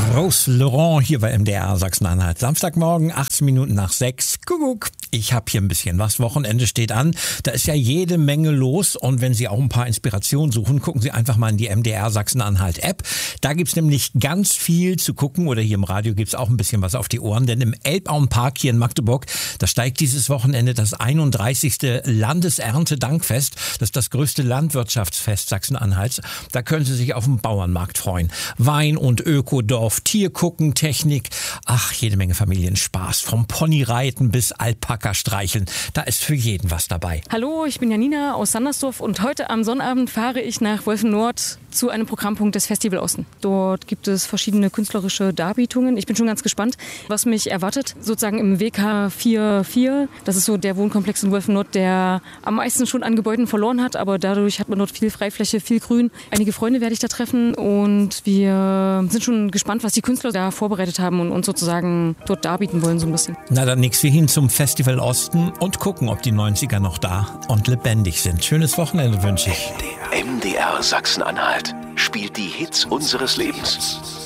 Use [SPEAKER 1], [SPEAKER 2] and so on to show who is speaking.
[SPEAKER 1] Rose Laurent hier bei MDR Sachsen-Anhalt. Samstagmorgen, 18 Minuten nach 6. Kuckuck. Ich habe hier ein bisschen was. Wochenende steht an. Da ist ja jede Menge los. Und wenn Sie auch ein paar Inspirationen suchen, gucken Sie einfach mal in die MDR Sachsen-Anhalt App. Da gibt's nämlich ganz viel zu gucken. Oder hier im Radio gibt's auch ein bisschen was auf die Ohren. Denn im Elbauenpark hier in Magdeburg, da steigt dieses Wochenende das 31. Landeserntedankfest. Das ist das größte Landwirtschaftsfest Sachsen-Anhalts. Da können Sie sich auf dem Bauernmarkt freuen. Wein und Ökodorf, Tiergucken, Technik. Ach, jede Menge Familienspaß. Vom Ponyreiten bis Alpaka streicheln. Da ist für jeden was dabei.
[SPEAKER 2] Hallo, ich bin Janina aus Sandersdorf und heute am Sonnabend fahre ich nach Wolfen-Nord zu einem Programmpunkt des Festival Osten. Dort gibt es verschiedene künstlerische Darbietungen. Ich bin schon ganz gespannt, was mich erwartet. Sozusagen im WK 4-4. Das ist so der Wohnkomplex in Wolfen-Nord, der am meisten schon an Gebäuden verloren hat. Aber dadurch hat man dort viel Freifläche, viel Grün. Einige Freunde werde ich da treffen und wir sind schon gespannt, was die Künstler da vorbereitet haben und uns sozusagen dort darbieten wollen so ein bisschen.
[SPEAKER 1] Na dann nix wie hin zum Festival Osten und gucken, ob die 90er noch da und lebendig sind. Schönes Wochenende wünsche ich.
[SPEAKER 3] MDR Sachsen-Anhalt spielt die Hits unseres Lebens.